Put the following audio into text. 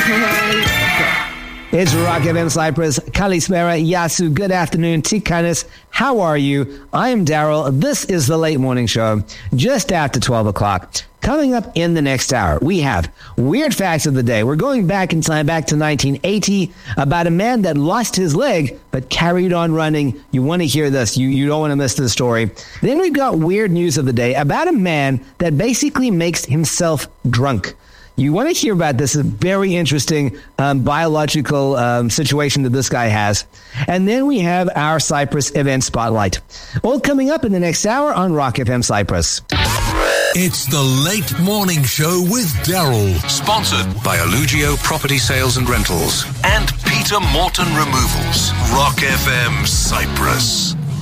It's Rock FM Cyprus. Kalispera, Yasu. Good afternoon. Tikanis, how are you? I am Daryl. This is the Late Morning Show, just after 12 o'clock. Coming up in the next hour, we have Weird Facts of the Day. We're going back in time, back to 1980, about a man that lost his leg but carried on running. You want to hear this. You don't want to miss this story. Then we've got Weird News of the Day about a man that basically makes himself drunk. You want to hear about this, a very interesting biological situation that this guy has. And then we have our Cyprus event spotlight. All coming up in the next hour on Rock FM Cyprus. It's the Late Morning Show with Daryl. Sponsored by Allugio Property Sales and Rentals and Peter Morton Removals. Rock FM Cyprus.